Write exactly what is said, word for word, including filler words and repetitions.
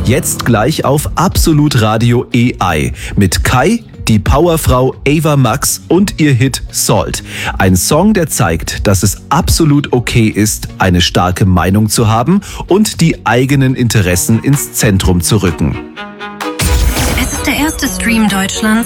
Jetzt gleich auf Absolut Radio A I mit Kai, die Powerfrau Ava Max und ihr Hit Salt. Ein Song, der zeigt, dass es absolut okay ist, eine starke Meinung zu haben und die eigenen Interessen ins Zentrum zu rücken. Es ist der erste Stream Deutschlands